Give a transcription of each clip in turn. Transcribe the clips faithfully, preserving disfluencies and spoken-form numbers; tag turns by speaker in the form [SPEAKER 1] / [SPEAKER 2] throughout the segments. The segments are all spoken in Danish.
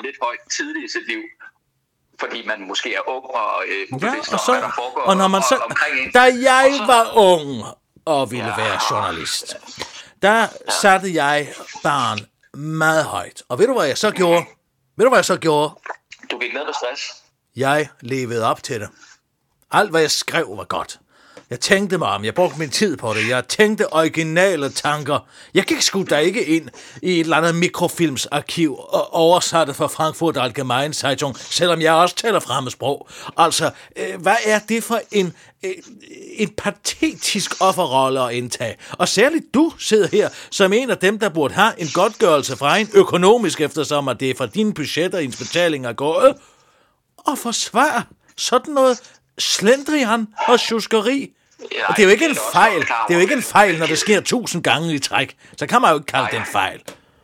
[SPEAKER 1] lidt højt tidligt i sit liv, fordi man måske er ung og øh, ubevidst
[SPEAKER 2] ja, og så,
[SPEAKER 1] om, hvad der foregår
[SPEAKER 2] og når man så,
[SPEAKER 1] omkring en.
[SPEAKER 2] Da jeg
[SPEAKER 1] så,
[SPEAKER 2] var ung og ville ja, være journalist, der ja. satte jeg barn meget højt. Og ved du, hvad jeg så gjorde? Ved du, hvad jeg så gjorde?
[SPEAKER 1] Du gik ned med stress.
[SPEAKER 2] Jeg levede op til det. Alt, hvad jeg skrev, var godt. Jeg tænkte mig om, jeg brugte min tid på det. Jeg tænkte originale tanker. Jeg gik sgu da ikke ind i et eller andet mikrofilmsarkiv og oversatte fra Frankfurt Allgemeine Zeitung, selvom jeg også taler fremmedsprog. Altså, øh, hvad er det for en, øh, en patetisk offerrolle at indtage? Og særligt du sidder her som en af dem, der burde have en godtgørelse fra en økonomisk, eftersom at det er fra dine budgetter, ens betalinger gået, og forsvare sådan noget slendrian og tjuskeri. Og det er jo ikke en fejl. Det er jo ikke en fejl, når det sker tusind gange i træk. Så kan man jo ikke kalde det en fejl.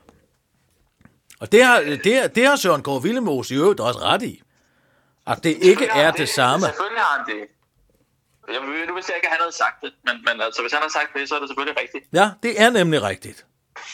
[SPEAKER 2] Og det har, det har, det har Søren Kåre Willemoes i øvrigt også ret i. At det ikke er det, det samme.
[SPEAKER 1] Selvfølgelig har han det. Jeg, nu vidste jeg ikke, at han havde sagt det. Men, men altså, hvis han har sagt det, så er det selvfølgelig rigtigt.
[SPEAKER 2] Ja, det er nemlig rigtigt.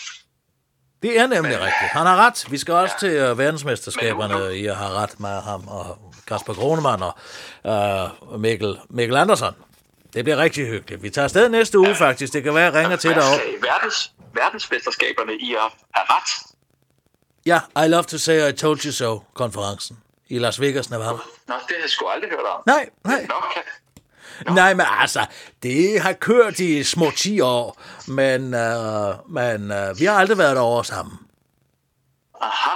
[SPEAKER 2] Det er nemlig men, rigtigt. Han har ret. Vi skal også ja. til uh, verdensmesterskaberne nu, nu. I at have ret med ham og Kasper Gronemann og uh, Mikkel, Mikkel Andersen. Det bliver rigtig hyggeligt. Vi tager afsted næste uge, faktisk. Det kan være, at jeg ringer til dig op.
[SPEAKER 1] Verdens, verdensmesterskaberne i at have ret.
[SPEAKER 2] Ja, I love to say I told you so, konferencen i Las Vegas, Nevada.
[SPEAKER 1] Nå, det har jeg sgu aldrig hørt om.
[SPEAKER 2] Nej, nej.
[SPEAKER 1] Nå, okay. Nå.
[SPEAKER 2] Nej, men altså, det har kørt i små ti år, men, uh, men uh, vi har aldrig været derovre sammen.
[SPEAKER 1] Aha.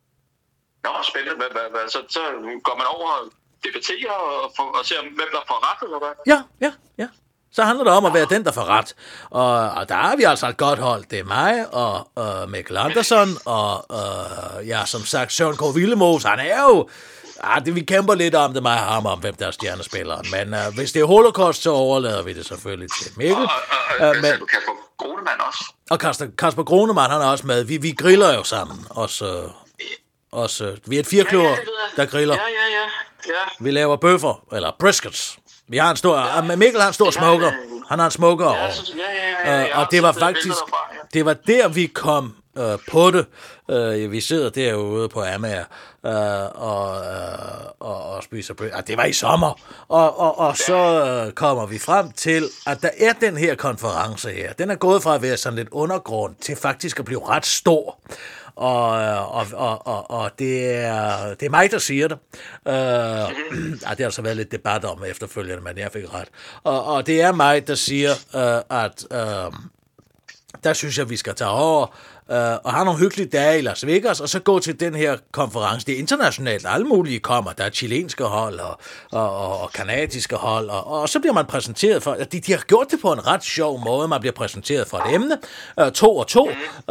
[SPEAKER 1] Nå, spændende. Hva, hva, hva, så, så går man over og debatterer og, for, og ser, hvem der får ret, eller hvad?
[SPEAKER 2] Ja, ja, ja. Så handler det om at være den, der får ret. Og, og der har vi altså et godt hold. Det er mig og uh, Mikkel Andersen og uh, ja, som sagt, Søren Kåre Willemoes. Han er jo... Ah, det, vi kæmper lidt om det, mig og ham, om hvem der er stjernespilleren. Men uh, hvis det er Holocaust, så overlader vi det selvfølgelig til Mikkel.
[SPEAKER 1] Og, og, og,
[SPEAKER 2] uh, men,
[SPEAKER 1] Kasper Gronemann også.
[SPEAKER 2] Og Kasper, Kasper Gronemann, han er også med. Vi, vi griller jo sammen. Også, også, vi er et firkløver, ja, ja, der griller.
[SPEAKER 1] Ja, ja, ja, ja.
[SPEAKER 2] Vi laver bøffer, eller briskets. Vi har en stor... Ja. Mikkel har en stor smoker. Han har en smoker.
[SPEAKER 1] Ja, ja, ja, ja, ja.
[SPEAKER 2] Og det var faktisk... Det var der, vi kom øh, på det. Øh, vi sidder derude på Amager øh, og, øh, og, og spiser bøffer. Det var i sommer. Og, og, og så øh, kommer vi frem til, at der er den her konference her. Den er gået fra at være sådan lidt undergrund til faktisk at blive ret stor. Og, og, og, og, og det, er, det er mig, der siger det. Uh, det har altså været lidt debat om efterfølgende, men jeg fik ret. Og, og det er mig, der siger, uh, at uh, der synes jeg, vi skal tage over uh, og have nogle hyggelige dage i Las Vegas, og så gå til den her konference. Det er internationalt, alle mulige kommer. Der er chilenske hold og, og, og, og kanadiske hold, og, og så bliver man præsenteret for, de, de har gjort det på en ret sjov måde. Man bliver præsenteret for et emne, uh, to og to, uh,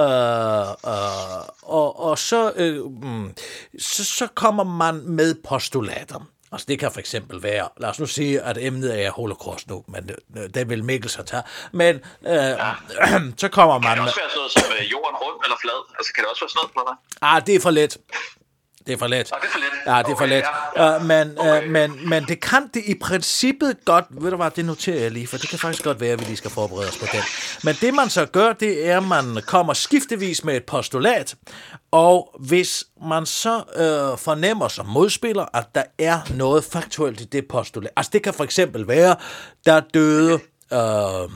[SPEAKER 2] uh, og, og så, uh, um, så, så kommer man med postulater. Altså det kan for eksempel være, lad os nu sige, at emnet er Holocaust nu, men det, det vil Mikkel så tage. Men øh, ja. så kommer man...
[SPEAKER 1] Kan det også være sådan noget som øh, jorden rund eller flad? Altså kan det også være sådan noget, eller hvad?
[SPEAKER 2] Ah, det er for let. Det er for let.
[SPEAKER 1] Ah, det er for let.
[SPEAKER 2] Ja, det er for
[SPEAKER 1] okay,
[SPEAKER 2] let.
[SPEAKER 1] Ja, ja.
[SPEAKER 2] Uh, men,
[SPEAKER 1] okay.
[SPEAKER 2] uh, men, men det kan det i princippet godt... Ved du hvad, det noterer jeg lige, for det kan faktisk godt være, at vi lige skal forberede os på den. Men det man så gør, det er, at man kommer skiftevis med et postulat, og hvis man så øh, fornemmer som modspiller, at der er noget faktuelt i det postulat. Altså det kan for eksempel være, der døde... Øh,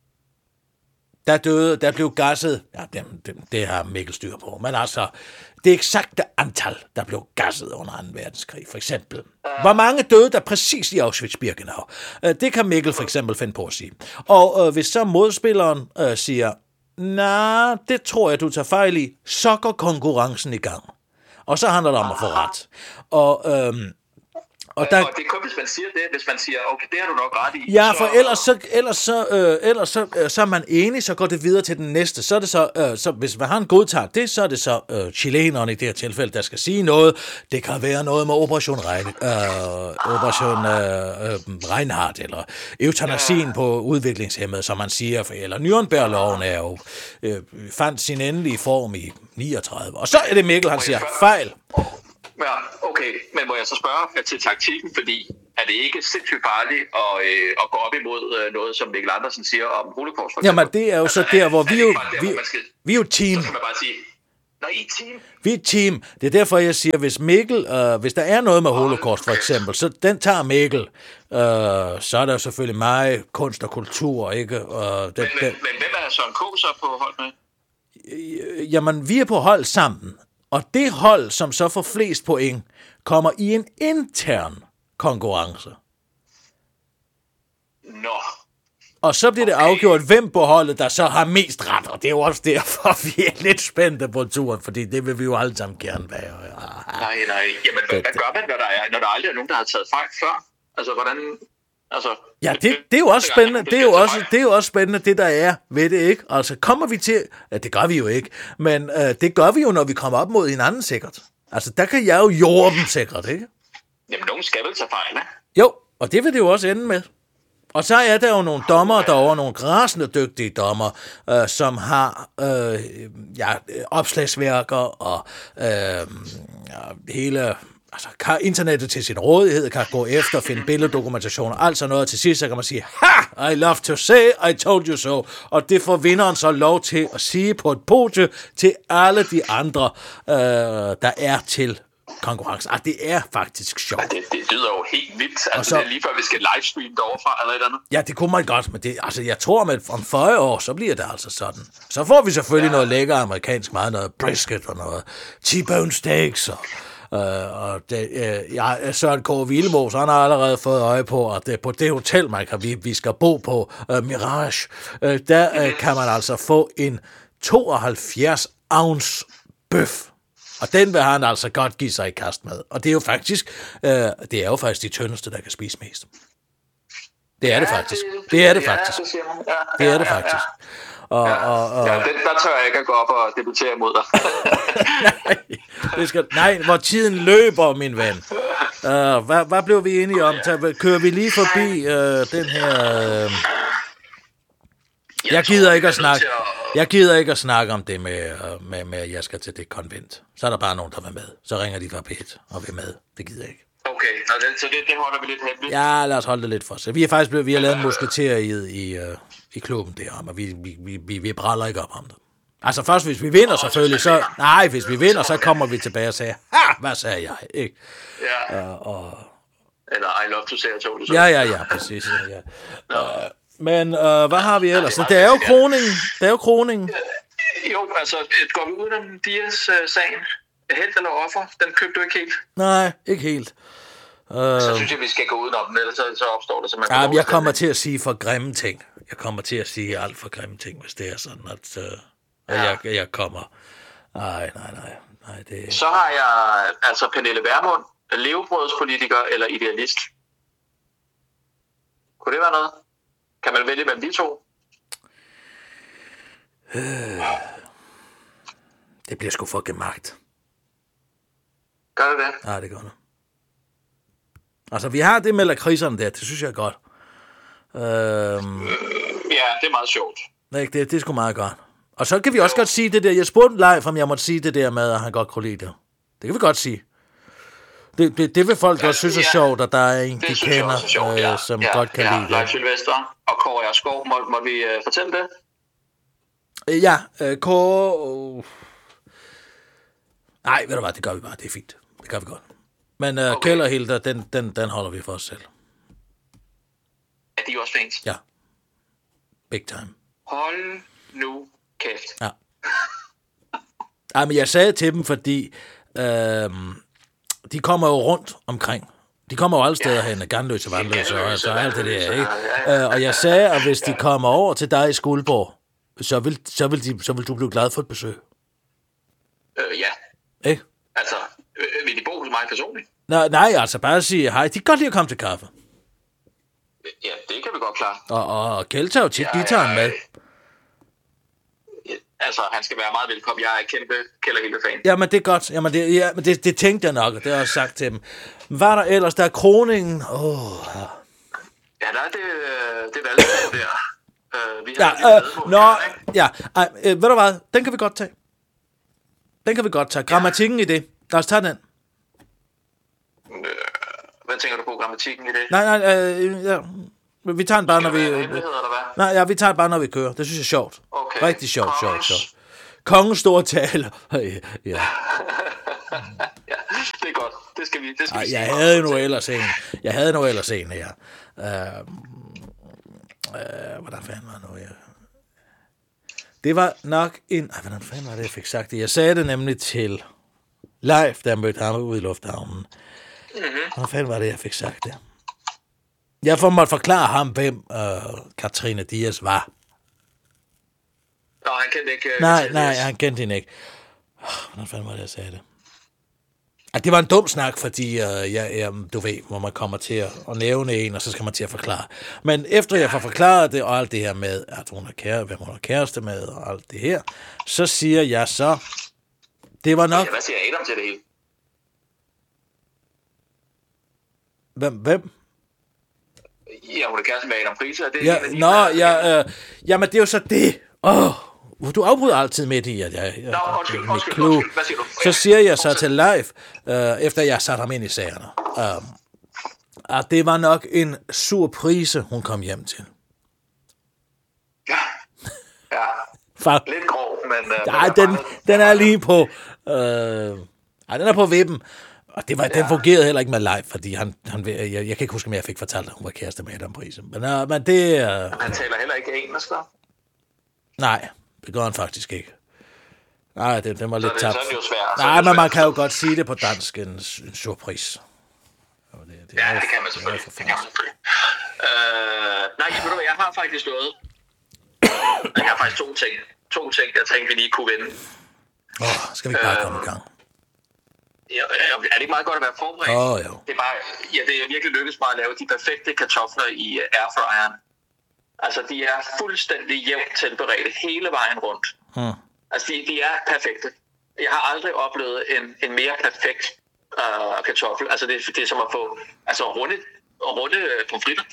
[SPEAKER 2] der døde, der blev gasset, ja, det, det, det har Mikkel styr på, men altså, det eksakte antal, der blev gasset under anden verdenskrig, for eksempel. Hvor mange døde der præcis i Auschwitz-Birkenau? Det kan Mikkel for eksempel finde på at sige. Og øh, hvis så modspilleren øh, siger, nej, det tror jeg, du tager fejl i, så går konkurrencen i gang. Og så handler det om at få ret. Og... Øh,
[SPEAKER 1] Og, der, og det er kun, hvis man siger det, hvis man siger, okay, det har du nok ret i.
[SPEAKER 2] Ja, for så, ellers, så, ellers, så, øh, ellers så, øh, så er man enig, så går det videre til den næste. Så er det så, øh, så hvis man har en godtager det, så er det så øh, chilenerne i det her tilfælde, der skal sige noget. Det kan være noget med Operation, Rein, øh, Operation øh, øh, Reinhardt, eller eutanasien ja. på udviklingshemmede, som man siger. Eller Nürnberg-loven er jo, øh, fandt sin endelige form i niogtredive. Og så er det Mikkel, han siger, fejl.
[SPEAKER 1] Ja, okay, men må jeg så spørge til taktikken, fordi er det ikke sindssygt farligt at, øh, at gå op imod øh, noget, som Mikkel Andersen siger om Holocaust?
[SPEAKER 2] Jamen, det er jo altså, så der, hvor vi er jo,
[SPEAKER 1] der,
[SPEAKER 2] vi,
[SPEAKER 1] hvor skal,
[SPEAKER 2] vi er jo team.
[SPEAKER 1] Så kan man bare sige, Nå, I er et team.
[SPEAKER 2] Vi er et team. Det er derfor, jeg siger, hvis Mikkel, øh, hvis der er noget med holocaust for eksempel, så den tager Mikkel. Øh, så er der selvfølgelig mig, kunst og kultur, ikke? Øh, den,
[SPEAKER 1] men, men, men hvem er Søren K. så på hold med?
[SPEAKER 2] Jamen, vi er på hold sammen. Og det hold, som så får flest point, kommer i en intern konkurrence.
[SPEAKER 1] Nå.
[SPEAKER 2] Og så bliver det okay. afgjort, hvem på holdet, der så har mest ret. Og det er jo også derfor, vi er lidt spændte på turen, fordi det vil vi jo alle sammen gerne være.
[SPEAKER 1] Nej, nej. Jamen, hvad, hvad gør man, når der, er, når der aldrig er nogen, der har taget fejl før? Altså, hvordan... Altså,
[SPEAKER 2] ja, det, det er jo også spændende. Det er jo også, det er jo også spændende, det der er ved det, ikke? Altså, kommer vi til... Ja, det gør vi jo ikke. Men øh, det gør vi jo, når vi kommer op mod hinanden sikkert. Altså, der kan jeg jo jorde dem sikkert, ikke?
[SPEAKER 1] Jamen, nogen skal vel tage fejl, ikke?
[SPEAKER 2] Jo, og det vil det jo også ende med. Og så er der jo nogle dommer derovre, nogle græsende dygtige dommer, øh, som har øh, ja, opslagsværker og øh, ja, hele altså, kan internettet til sin rådighed, kan gå efter, finde billeddokumentation og alt sådan noget. Til sidst så kan man sige, ha, I love to say, I told you so. Og det får vinderen så lov til at sige på et podie til alle de andre, øh, der er til konkurrence. Ah, det er faktisk sjovt.
[SPEAKER 1] Ja, det, det lyder jo helt vildt. Altså, så, det er lige før, vi skal livestream deroverfra, eller et andet.
[SPEAKER 2] Ja, det kunne man godt, men det, altså, jeg tror, at om fyrre år, så bliver det altså sådan. Så får vi selvfølgelig ja. noget lækker amerikansk mad, noget brisket og noget T-bone steaks og Uh, og det, uh, ja, Søren K. Vildmo, så han har allerede fået øje på, at det, på det hotel, man kan, vi, vi skal bo på, uh, Mirage, uh, der uh, kan man altså få en tooghalvfjerds ounce bøf. Og den vil han altså godt give sig i kast med. Og det er jo faktisk, uh, det er jo faktisk de tyndeste, der kan spise mest. Det er ja, det faktisk. Det, det er det faktisk. Ja, det, ja, det er det faktisk. Ja, ja. Og,
[SPEAKER 1] ja,
[SPEAKER 2] og, og,
[SPEAKER 1] ja, den, der tør jeg ikke at gå op og debutere imod dig.
[SPEAKER 2] nej, det skal, nej, hvor tiden løber, min ven. Uh, hvad, hvad blev vi enige om? Så kører vi lige forbi uh, den her... Uh... Jeg gider ikke at snakke. Jeg gider ikke at snakke om det med, uh, med, med, at jeg skal til det konvent. Så er der bare nogen, der vil med. Så ringer de fra P et og vil med. Det gider jeg ikke.
[SPEAKER 1] Okay, så det, det holder vi lidt hemmeligt.
[SPEAKER 2] Ja, lad os holde det lidt for sig. Vi er faktisk blevet, vi har lavet en musketer i, i, uh, i klubben der, og vi, vi, vi, vi, vi bræller ikke op om det. Altså først, hvis vi vinder selvfølgelig, så... Nej, hvis vi vinder, så kommer vi tilbage og siger, ha, hvad sagde jeg, ikke?
[SPEAKER 1] Ja.
[SPEAKER 2] Uh, og...
[SPEAKER 1] Eller I love to say, I told you so.
[SPEAKER 2] Ja, ja, ja, præcis. Ja. Uh, men uh, hvad har vi ellers? Det er jo kroningen. Det er jo kroningen.
[SPEAKER 1] Jo, altså, går vi udenom Dias-sagen? Helt eller offer? Den købte du ikke helt?
[SPEAKER 2] Nej, ikke helt. Uh,
[SPEAKER 1] så synes jeg, vi skal gå udenom den, ellers så, så opstår det simpelthen.
[SPEAKER 2] Ja, jeg kommer til at sige for grimme ting. Jeg kommer til at sige alt for grimme ting, hvis det er sådan, at, uh, at ja. jeg, jeg kommer... Nej, nej, nej. nej det...
[SPEAKER 1] Så har jeg altså Pernille Vermund, levebrødspolitiker eller idealist. Kunne det være noget? Kan man vælge mellem de to?
[SPEAKER 2] Øh, det bliver sgu for gemagt.
[SPEAKER 1] Gør det det?
[SPEAKER 2] Nej, det gør det. Altså, vi har det med lakridserne der, det synes jeg er godt. Øhm,
[SPEAKER 1] ja, det er meget sjovt.
[SPEAKER 2] Det, det, det er sgu meget godt. Og så kan vi også jo. godt sige det der, jeg spurgte live, om jeg måtte sige det der med, at han godt kunne lide det. Det kan vi godt sige. Det, det, det vil folk ja, godt synes er ja. sjovt, at der er en, de kender, sjovt, ja. øh, som ja, godt kan
[SPEAKER 1] ja,
[SPEAKER 2] lide det.
[SPEAKER 1] Leif Sylvester og Kåre og Skov, må, må vi uh, fortælle det?
[SPEAKER 2] Ja, øh, Kåre... Uh... Nej, ved du hvad, det gør vi bare, det er fint. Det gør vi godt. Men uh, okay. Kjeld og Hilda, den, den, den holder vi for os selv.
[SPEAKER 1] Er de også fans?
[SPEAKER 2] Ja. Big time.
[SPEAKER 1] Hold nu kæft.
[SPEAKER 2] Ja. Ej, men jeg sagde til dem, fordi øh, de kommer jo rundt omkring. De kommer jo alle steder ja. hen, Ganløse, Vandløse og altså alt det der, ikke? Ja, ja, ja. Og jeg sagde, at hvis de kommer over til dig i Skuldborg, så vil, så vil, de, så vil du blive glad for et besøg.
[SPEAKER 1] Øh, ja.
[SPEAKER 2] Ikke?
[SPEAKER 1] Altså, øh, vil de bo hos mig personligt?
[SPEAKER 2] Nej, nej, altså bare at sige hej. De kan godt lide at komme til kaffe.
[SPEAKER 1] Ja, det kan vi godt klare.
[SPEAKER 2] Og, og, og Kjeld tager jo tit ja, guitaren med.
[SPEAKER 1] Ja, altså, han skal være meget velkommen. Jeg er kæmpe Kjeld og Hilda-fan.
[SPEAKER 2] Jamen, det er godt. Jamen, det, ja, men det, det tænkte jeg nok, og det har jeg også sagt til dem. Hvad er der ellers? Der er kroningen. Åh, oh, ja.
[SPEAKER 1] Ja, der er det, det valgspil der. Uh, vi
[SPEAKER 2] har ja, øh, nå, her, ja. Ej, øh, ved du hvad? Den kan vi godt tage. Den kan vi godt tage. Grammatikken ja. i det. Lad os tage den.
[SPEAKER 1] Øh, hvad tænker du på grammatikken i det?
[SPEAKER 2] Nej, nej, øh, ja. Vi tager den bare, når vi...
[SPEAKER 1] Øh, nej,
[SPEAKER 2] ja, vi tager den bare, når vi kører. Det synes jeg er sjovt.
[SPEAKER 1] Okay.
[SPEAKER 2] Rigtig sjovt, sjovt, sjovt. kongens store tale. ja.
[SPEAKER 1] ja, det er godt. Det skal vi, det skal
[SPEAKER 2] Ej,
[SPEAKER 1] vi
[SPEAKER 2] jeg havde nu ellers en. Jeg havde nu ellers en her. Uh, uh, hvordan fanden var nu, jeg... Det var nok en... Ej, hvordan fanden var det, jeg fik sagt det? Jeg sagde det nemlig til Leif, der mødte ham ude i lufthavnen. Mm-hmm. Hvordan fanden var det, jeg fik sagt det? Jeg får måtte forklare ham, hvem uh, Katrine Dias var.
[SPEAKER 1] Nå, han kendte ikke... Uh,
[SPEAKER 2] nej, nej, han kendte hende ikke. Oh, hvordan fanden var det, jeg sagde det? At det var en dum snak, fordi uh, jeg, jeg, du ved, hvor man kommer til at, at nævne en, og så skal man til at forklare. Men efter jeg får forklaret det, og alt det her med, at hun er kære, hvem hun er kæreste med, og alt det her, så siger jeg så, det var nok...
[SPEAKER 1] Hvad siger Adam til det hele?
[SPEAKER 2] Hvem? Hvem?
[SPEAKER 1] Ja, hun er kæreste med Adam Friis, det
[SPEAKER 2] ja,
[SPEAKER 1] de,
[SPEAKER 2] nå, ja, øh, jamen det er jo så det. Åh, oh, du afbryder altid midt i, at jeg... jeg
[SPEAKER 1] nå, undskyld, undskyld, undskyld, undskyld, hvad siger du?
[SPEAKER 2] Så siger jeg så til Leif, øh, efter jeg satte ham ind i sagerne, øh, at det var nok en surprise, hun kom hjem til.
[SPEAKER 1] Ja, ja.
[SPEAKER 2] Fakt.
[SPEAKER 1] Lidt grov, men... Øh,
[SPEAKER 2] ja, den, den, den er lige på... Øh, ej, den er på vippen. Og det var, ja. Den fungerede heller ikke med Leif, fordi han, han jeg, jeg kan ikke huske, om jeg fik fortalt, at hun var kæreste med Adam Friis. Men, uh, men det... Uh,
[SPEAKER 1] han taler heller ikke engelsk, da?
[SPEAKER 2] Nej, det gør han faktisk ikke. Nej, det, det var lidt tabt.
[SPEAKER 1] Så er det jo svært.
[SPEAKER 2] Nej, men man kan jo godt sige det på dansk, en, en surprise.
[SPEAKER 1] Det, det ja, det kan man selvfølgelig. Det kan man selvfølgelig. Øh, nej, ved du hvad, jeg har faktisk noget. Jeg har faktisk to ting. To ting, jeg tænkte, vi lige kunne vinde.
[SPEAKER 2] Åh, oh, skal vi ikke bare øh, komme i gang?
[SPEAKER 1] Ja, er det ikke meget godt at være forberedt?
[SPEAKER 2] Åh, oh, jo.
[SPEAKER 1] Det er bare, ja, det er virkelig lykkedes mig at lave de perfekte kartofler i airfryeren. Altså, de er fuldstændig jævnt tilberedte hele vejen rundt. Hmm. Altså, de, de er perfekte. Jeg har aldrig oplevet en, en mere perfekt uh, kartoffel. Altså, det, det er som at få altså, runde, runde pomfritter.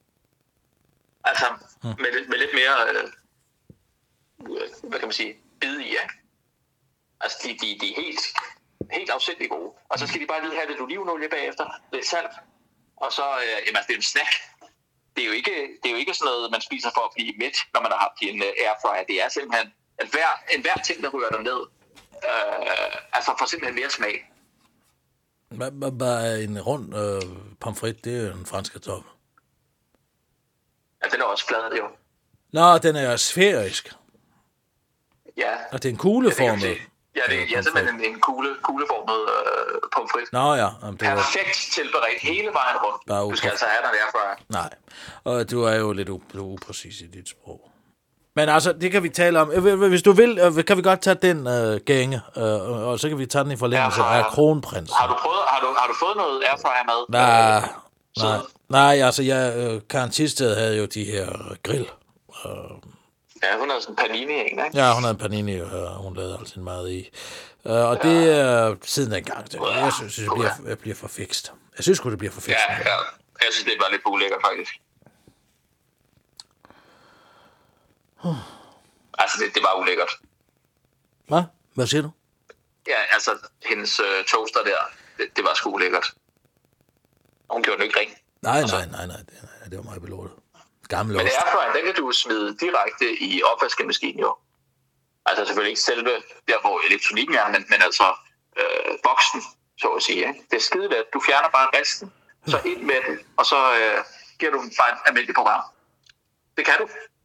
[SPEAKER 1] Altså, hmm. med, med lidt mere, uh, hvad kan man sige, bid i, ja. Altså, de, de, de er helt... helt afsindigt gode. Og så skal de bare lige have lidt olivenolie bagefter, lidt salt, og så, øh, jamen altså, det er en snack. Det er, jo ikke, det er jo ikke sådan noget, man spiser for at blive mæt, når man har haft i en uh, airfryer. Det er simpelthen, at hver, en hver ting, der rører der ned, øh, altså får simpelthen mere smag.
[SPEAKER 2] Hvad er en rund øh, pomfrit? Det er jo en fransk kartoffel.
[SPEAKER 1] Ja, den er også flad, jo.
[SPEAKER 2] Nå, den er sfærisk.
[SPEAKER 1] Ja.
[SPEAKER 2] Og det er en kugleformet.
[SPEAKER 1] Ja, det er ja, simpelthen en, en kugle, kugleformet øh, pomfrit.
[SPEAKER 2] Nå ja. Jamen, det
[SPEAKER 1] perfekt var... tilberedt hele vejen rundt. Bare du skal altså have den derfra.
[SPEAKER 2] Nej, og du er jo lidt up- upræcis i dit sprog. Men altså, det kan vi tale om. Hvis du vil, kan vi godt tage den øh, gænge, øh, og så kan vi tage den i forlængelse af Kronprinsen.
[SPEAKER 1] Har du prøvet, har du, har du fået noget airfryer med?
[SPEAKER 2] Nej, nej, nej, altså, jeg, øh, Karen Thisted havde jo de her grill. Øh,
[SPEAKER 1] Ja, hun havde sådan en panini, ikke?
[SPEAKER 2] Ja, hun havde en panini, og hun lavede altid meget i. Uh, og ja. Det er uh, siden en gang. Det, jeg synes, det bliver, jeg bliver for fikst. Jeg synes sgu, det bliver for fikst.
[SPEAKER 1] Ja, ja. Jeg synes, det var lidt ulækkert, faktisk. Huh. Altså, det, det var ulækkert.
[SPEAKER 2] Hvad? Hvad siger du?
[SPEAKER 1] Ja, altså, hendes uh, toaster der, det, det var sgu ulækkert. Hun gjorde den ikke ring.
[SPEAKER 2] Nej, nej, nej, nej. Det, det var meget belåtet. Gammel
[SPEAKER 1] men airfryeren, den kan du smide direkte i opvaskemaskinen jo. Altså selvfølgelig ikke selve der, hvor elektronikken er, men, men altså øh, boksen, så at sige. Ikke? Det er skide let. Du fjerner bare resten, så ind med den, og så øh, giver du den bare en almindelig program. Det kan du.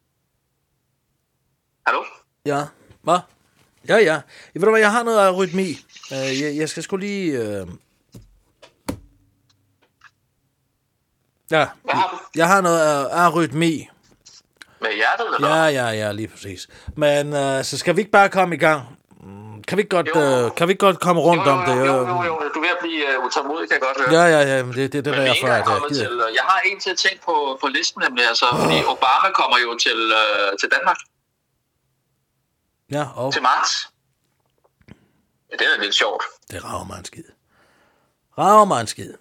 [SPEAKER 1] Hallo?
[SPEAKER 2] Ja, hvad? Ja, ja. Jeg ved du hvad, jeg har noget arytmi. Uh, jeg, jeg skal sgu lige... Uh... Ja, har jeg har noget uh, arytmi.
[SPEAKER 1] Med hjertet, eller?
[SPEAKER 2] Ja, ja, ja, lige præcis. Men uh, så skal vi ikke bare komme i gang? Kan vi ikke godt, uh, kan vi ikke godt komme rundt
[SPEAKER 1] jo, jo,
[SPEAKER 2] om det?
[SPEAKER 1] Jo, jo, jo, jo. Du er ved at blive uh, utålmodig, kan jeg godt høre.
[SPEAKER 2] Ja, ja, ja, men det, det, det er det, jeg er
[SPEAKER 1] for. Til, jeg har en til ting på, på listen, nemlig, altså, oh. fordi Obama kommer jo til, uh, til Danmark.
[SPEAKER 2] Ja, og?
[SPEAKER 1] Til marts. Ja, det er lidt sjovt.
[SPEAKER 2] Det rager mig en skid. Rager mig en skid.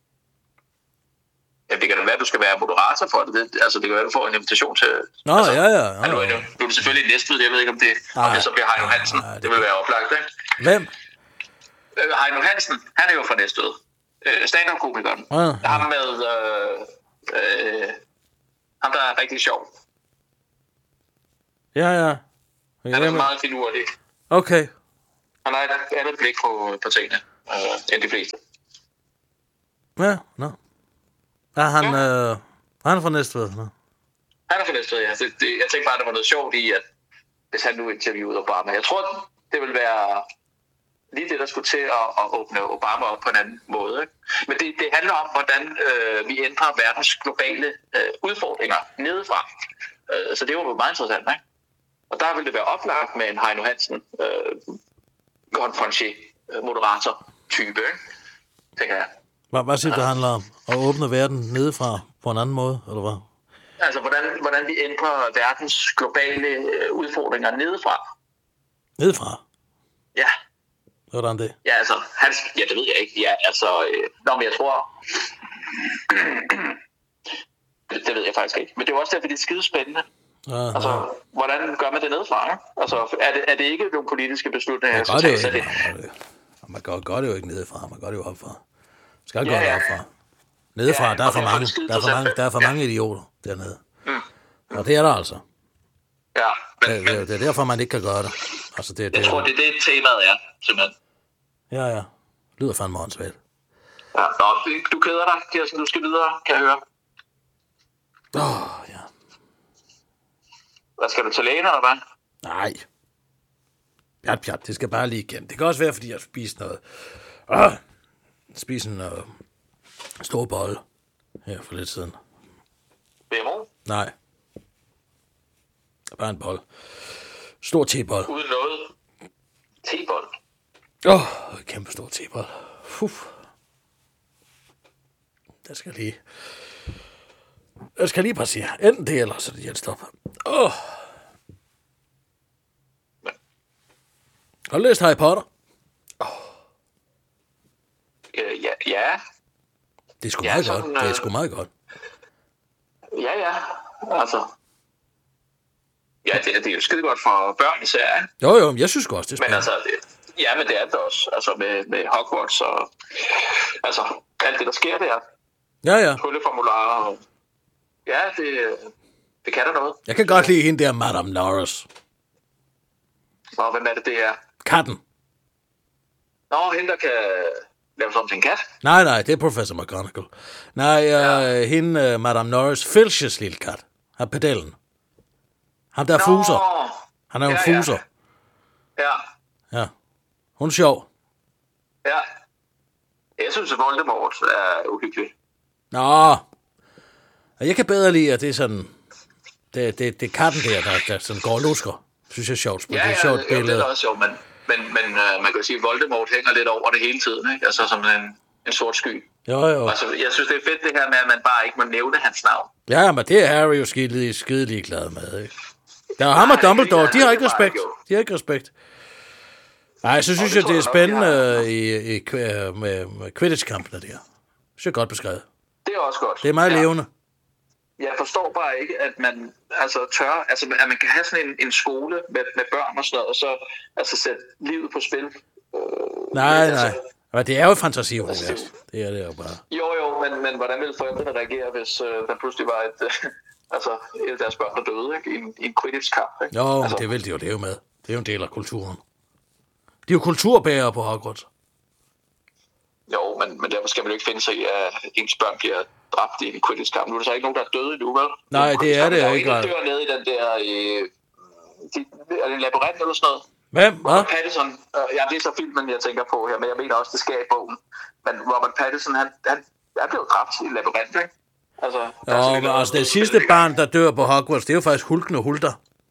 [SPEAKER 1] Ja, det kan da være, at du skal være moderator for det. det altså, det kan være, at du får en invitation til...
[SPEAKER 2] Nå,
[SPEAKER 1] altså,
[SPEAKER 2] ja, ja. ja.
[SPEAKER 1] Nu, nu, nu er det selvfølgelig næstved. Jeg ved ikke, om det, om det så bliver Heino Hansen. Ej, det, det vil være oplagt, ikke?
[SPEAKER 2] Hvem?
[SPEAKER 1] Øh, Heino Hansen, han er jo fra Næstved. Øh, stand-up-komikeren. Ja, ja. Ham med... Øh, øh, ham, der er rigtig sjov.
[SPEAKER 2] Ja, ja.
[SPEAKER 1] Han er så meget finurlig.
[SPEAKER 2] Okay.
[SPEAKER 1] Han har et andet blik på, på tingene, øh, end de fleste.
[SPEAKER 2] Ja, nå. Er han, ja. øh, han er fra Næstved? Nå.
[SPEAKER 1] Han er fra Næstved, ja. Det, det, jeg tænkte bare, der var noget sjovt i, at hvis han nu interviewede Obama. Jeg tror, det vil være lige det, der skulle til at, at åbne Obama op på en anden måde. Ikke? Men det, det handler om, hvordan øh, vi ændrer verdens globale øh, udfordringer nedefra. Øh, så det var jo meget interessant, ikke? Og der vil det være oplagt med en Heino Hansen, øh, konferencier, moderator-type, ikke? Tænker jeg.
[SPEAKER 2] Hvad, hvad siger du, det handler om? At åbne verden nedefra på en anden måde, eller hvad?
[SPEAKER 1] Altså, hvordan, hvordan vi ændrer verdens globale øh, udfordringer nedefra.
[SPEAKER 2] Nedefra?
[SPEAKER 1] Ja.
[SPEAKER 2] Hvordan det?
[SPEAKER 1] Ja, altså, han, ja, det ved jeg ikke. Ja, altså, øh, nå, men jeg tror... det, det ved jeg faktisk ikke. Men det er også derfor, det er skide spændende.
[SPEAKER 2] Ja,
[SPEAKER 1] altså,
[SPEAKER 2] ja.
[SPEAKER 1] Hvordan gør man det nedefra? Ikke? Altså, er det, er det ikke nogle politiske beslutninger?
[SPEAKER 2] Man gør det jo ikke. Man gør, gør det jo ikke nedefra. Man gør det jo opfra. Man skal
[SPEAKER 1] ja,
[SPEAKER 2] gøre det
[SPEAKER 1] ja.
[SPEAKER 2] opfra. Nedefra, ja, der er for mange. Der er for mange, der er for mange ja. idioter dernede. Mm. Og det er der altså.
[SPEAKER 1] Ja, men,
[SPEAKER 2] det, det, det er derfor, man ikke kan gøre det. Altså, det, det
[SPEAKER 1] jeg tror, det er det, temaet er, simpelthen.
[SPEAKER 2] Ja, ja. Lyder fandme åndssvagt.
[SPEAKER 1] Ja, nå, du keder dig, Kirsten. Du skal videre, kan jeg høre.
[SPEAKER 2] Åh, oh, ja.
[SPEAKER 1] Hvad skal du til lægen, eller hvad?
[SPEAKER 2] Nej. Pjat, pjat. Det skal bare lige igen. Det kan også være, fordi jeg spiser noget... Øh, spiser en øh, stor bolle her for lidt siden.
[SPEAKER 1] B M O?
[SPEAKER 2] Nej. Bare en bold. Stor tebold.
[SPEAKER 1] Uden noget? Tebold?
[SPEAKER 2] Åh, oh, kæmpe stor tebold. Fuff. Der skal lige... Jeg skal lige passere. Enten det, eller så det hjælp stop. Åh. Oh. Har du læst Harry Potter?
[SPEAKER 1] Oh. Øh, ja, ja.
[SPEAKER 2] Det er sgu
[SPEAKER 1] ja,
[SPEAKER 2] meget
[SPEAKER 1] sådan,
[SPEAKER 2] godt. Det er sgu meget godt.
[SPEAKER 1] Ja, ja. Altså... Ja, det, det er jo skide godt for børn især, ikke?
[SPEAKER 2] Jo, jo, jeg synes også, det er spændende.
[SPEAKER 1] Men altså, det, ja, men det er det også. Altså med, med Hogwarts og... Altså, alt det, der sker der.
[SPEAKER 2] Ja, ja.
[SPEAKER 1] Trylleformularer og... Ja, det, det kan der noget.
[SPEAKER 2] Jeg kan godt lide hende der, Madame Norris.
[SPEAKER 1] Og hvem er det, det er?
[SPEAKER 2] Katten.
[SPEAKER 1] Nå, hende, der kan lave sådan til en kat?
[SPEAKER 2] Nej, nej, det er Professor McGonagall. Nej, uh, ja. hende, uh, Madame Norris, Filches lille kat. Har pedellen. Han der er fuser. Han er jo ja, en fuser.
[SPEAKER 1] Ja. ja.
[SPEAKER 2] Ja. Hun er sjov.
[SPEAKER 1] Ja. Jeg synes, at Voldemort er uhyggelig.
[SPEAKER 2] Nå. Jeg kan bedre lide, at det er sådan... Det, det, det er katten der, der, der sådan går og lusker. Synes jeg er sjovt.
[SPEAKER 1] Ja, ja,
[SPEAKER 2] det er sjovt
[SPEAKER 1] ja, det er også sjovt, men, men, men uh, man kan sige, at Voldemort hænger lidt over det hele tiden, ikke? Altså som en, en sort sky.
[SPEAKER 2] Jo, jo.
[SPEAKER 1] Altså, jeg synes, det er fedt det her med, at man bare ikke må nævne hans navn.
[SPEAKER 2] Ja, men det er Harry jo skide, skide ligeglad med, ikke? Der er ham og Dumbledore, de har ikke respekt. De har ikke respekt. Nej, så synes jeg, det er spændende i, i, med, med Quidditch-kampene der. Det synes jeg godt beskrevet.
[SPEAKER 1] Det er også godt.
[SPEAKER 2] Det er meget ja. levende.
[SPEAKER 1] Jeg forstår bare ikke, at man altså tør, altså at man kan have sådan en, en skole med, med børn og sådan noget, og så altså sætte livet på spil. Øh,
[SPEAKER 2] nej,
[SPEAKER 1] altså,
[SPEAKER 2] nej. Men det er jo fantasiunivers. Altså, det er det jo bare.
[SPEAKER 1] Jo, jo, men, men hvordan ville forældrene reagere, hvis øh, der pludselig var et... Øh, altså, et af deres børn, der døde, ikke? I en, i en Quidditch-kamp, ikke?
[SPEAKER 2] Jo,
[SPEAKER 1] altså.
[SPEAKER 2] det vil de jo leve med. Det er jo en del af kulturen. De er jo kulturbærere på Hogwarts.
[SPEAKER 1] Jo, men, men derfor skal man jo ikke finde sig i, at ens børn bliver dræbt i en Quidditch-kamp. Nu er der så ikke nogen, der er døde endnu, vel?
[SPEAKER 2] Nej, det er det jo ikke.
[SPEAKER 1] Der er en, der dør nede i den der... Øh, de, er det en labyrint eller sådan noget?
[SPEAKER 2] Hvem?
[SPEAKER 1] Robert Pattinson. Øh, ja, det er så filmen, jeg tænker på her, men jeg mener også, det sker i bogen. Men Robert Pattinson, han, han, han blev dræbt i en labyrint, ikke? Altså,
[SPEAKER 2] jo, men altså det sidste barn, der dør på Hogwarts, det er jo faktisk Hulken og Hulter.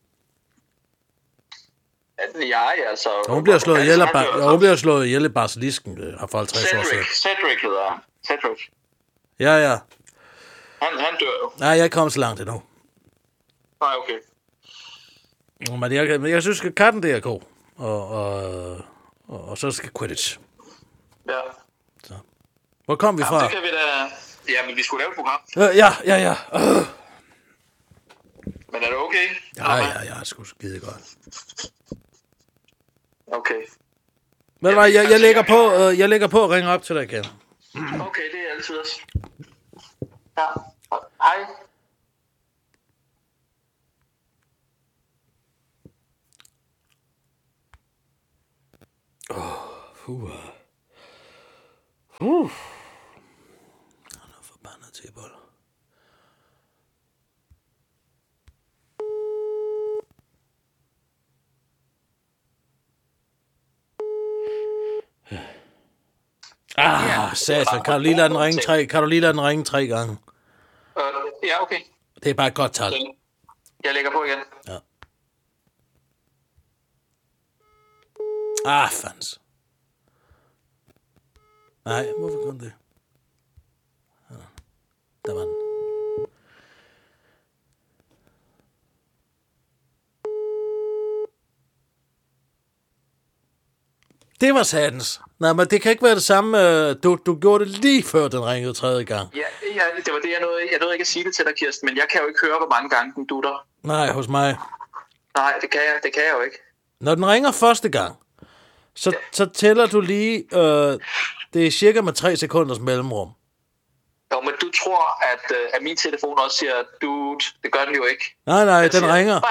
[SPEAKER 1] Ja, ja, så...
[SPEAKER 2] Og hun bliver slået ihjel af, bar- hun bliver slået ihjel af basilisken her for halvtreds år siden.
[SPEAKER 1] Cedric hedder han. Cedric.
[SPEAKER 2] Ja, ja.
[SPEAKER 1] Han, han dør jo.
[SPEAKER 2] Nej, jeg er ikke kommet så langt endnu.
[SPEAKER 1] Nej, okay.
[SPEAKER 2] Men jeg, men jeg synes, at katten det er god. Og, og, og, og så skal Quidditch.
[SPEAKER 1] Ja.
[SPEAKER 2] Så. Hvor kom vi fra?
[SPEAKER 1] Ja, det kan vi da... Ja, men vi skulle lave et program.
[SPEAKER 2] Øh, ja, ja, ja. Øh.
[SPEAKER 1] Men er det okay?
[SPEAKER 2] Ja, ja, ja, jeg er sgu skide godt.
[SPEAKER 1] Okay.
[SPEAKER 2] Men ja, jeg, jeg, lægger på, øh, jeg lægger på og ringer op til dig igen.
[SPEAKER 1] Okay, det er altid også. Ja, hej.
[SPEAKER 2] Åh, oh, puh. Uh. Han er forbandet til bold. Ah, satan. Kan du lige lade den ringe tre, kan du lige lade den ringe tre gange?
[SPEAKER 1] Uh, ja, okay.
[SPEAKER 2] Det er bare et godt tal.
[SPEAKER 1] Jeg lægger på igen.
[SPEAKER 2] Ja. Ah, fans. Nej, hvorfor kun det? Ja, der var den. Det var satans. Nej, men det kan ikke være det samme. Du, du gjorde det lige før den ringede tredje gang.
[SPEAKER 1] Ja, ja, det var det, jeg nåede. Jeg nåede ikke at sige det til dig, Kirsten, men jeg kan jo ikke høre, hvor mange gange den dutter.
[SPEAKER 2] Nej, hos mig.
[SPEAKER 1] Nej, det kan jeg, det kan jeg jo ikke.
[SPEAKER 2] Når den ringer første gang, så, ja. så tæller du lige, øh, det er cirka med tre sekunders mellemrum.
[SPEAKER 1] Jo, men du tror, at, øh, at min telefon også siger, dude, det gør den jo ikke.
[SPEAKER 2] Nej, nej, den, den siger, ringer.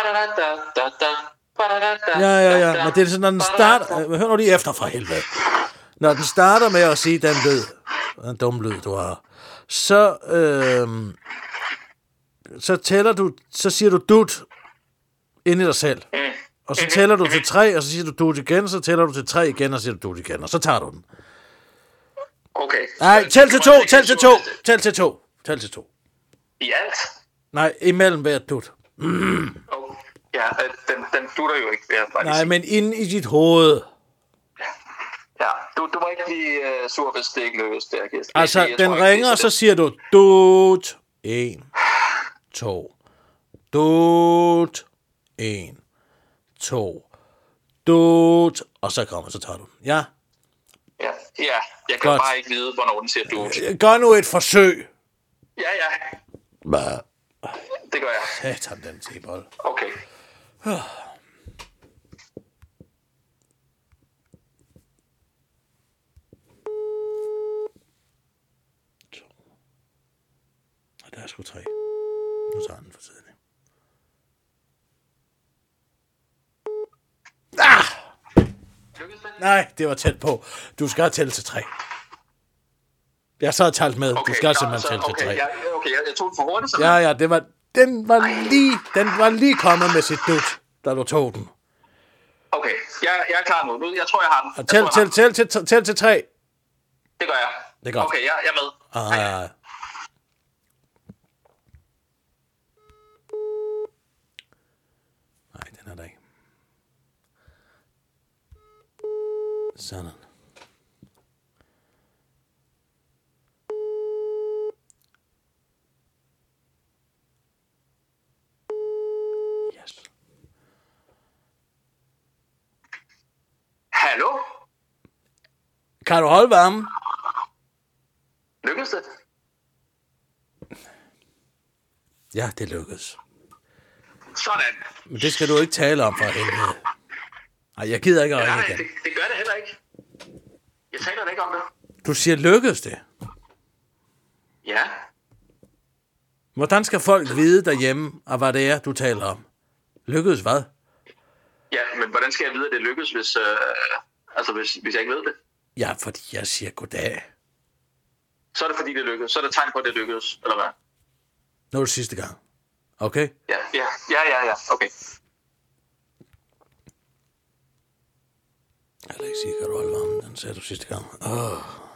[SPEAKER 2] Ja, ja, ja, men det er sådan, når den starter, hør nu lige efter for helvede. Når den starter med at sige den lyd, den dumme lyd, du har, så, øh, så tæller du, så siger du dut ind i dig selv. Mm. Og så tæller du til tre, og så siger du dut igen, så tæller du til tre igen, og så siger du dut igen, og så tager du den.
[SPEAKER 1] Okay.
[SPEAKER 2] Nej, tæl til to, tæl til to, tæl til to, tæl til to.
[SPEAKER 1] I alt?
[SPEAKER 2] Nej, imellem hver dut. Mm.
[SPEAKER 1] Oh, ja, den, den dutter jo ikke, vil jeg bare
[SPEAKER 2] Nej, sige. Men inde i dit hoved.
[SPEAKER 1] Ja, du, du må ikke blive uh, sur, hvis det ikke lykkes der, Kirsten.
[SPEAKER 2] Altså,
[SPEAKER 1] jeg
[SPEAKER 2] den
[SPEAKER 1] tror,
[SPEAKER 2] ringer, og så siger du dut, en, to, dut, en, to, dut, og så kommer, så tager du den. Ja?
[SPEAKER 1] Ja, ja. Jeg kan Godt. bare ikke vide, hvornår den siger dut.
[SPEAKER 2] Gør nu et forsøg.
[SPEAKER 1] Ja, ja.
[SPEAKER 2] Hvad?
[SPEAKER 1] Det gør jeg.
[SPEAKER 2] Satan, den tebold.
[SPEAKER 1] Okay.
[SPEAKER 2] Der er sgu tre. Nu tager den for tidligt. Ah! Nej, det var tæt på. Du skal tælle til tre. Jeg så har talt med.
[SPEAKER 1] Okay,
[SPEAKER 2] du skal simpelthen
[SPEAKER 1] altså,
[SPEAKER 2] tælle
[SPEAKER 1] okay,
[SPEAKER 2] til tre.
[SPEAKER 1] Ja, okay, jeg, jeg tog den for hurtigt. Så
[SPEAKER 2] ja, ja, det var, den, var lige, den var lige kommet med sit dut, da du tog den.
[SPEAKER 1] Okay, jeg, jeg er klar nu. nu. Jeg tror, jeg har den.
[SPEAKER 2] Og tæl, tæl, tæl, tæl, tæl, tæl til tre.
[SPEAKER 1] Det gør jeg.
[SPEAKER 2] Det er godt.
[SPEAKER 1] Okay, jeg, jeg er med.
[SPEAKER 2] Ah, ja, ja. Nej, den er der ikke. Sådan. Yes.
[SPEAKER 1] Hallo?
[SPEAKER 2] Kan du holde varmen?
[SPEAKER 1] Lykkedes det?
[SPEAKER 2] Ja, det lykkedes.
[SPEAKER 1] Sådan.
[SPEAKER 2] Men det skal du ikke tale om for helvede. Nej, jeg gider ikke at ringe
[SPEAKER 1] ja,
[SPEAKER 2] igen.
[SPEAKER 1] Det, det gør det heller ikke. Jeg taler da ikke om det.
[SPEAKER 2] Du siger, lykkedes det?
[SPEAKER 1] Ja.
[SPEAKER 2] Hvordan skal folk vide derhjemme, og hvad det er, du taler om? Lykkedes hvad?
[SPEAKER 1] Ja, men hvordan skal jeg vide, at det lykkedes, hvis, øh, altså, hvis, hvis jeg ikke ved det?
[SPEAKER 2] Ja, fordi jeg siger goddag.
[SPEAKER 1] Så er det fordi, det lykkedes. Så er det tegn på, at det lykkedes, eller hvad?
[SPEAKER 2] Nu er det sidste gang. Okay?
[SPEAKER 1] Ja, ja, ja, ja, ja. Okay.
[SPEAKER 2] Jeg kan ikke sige, kan du holde varmen? Den sagde du sidste gang. Åh.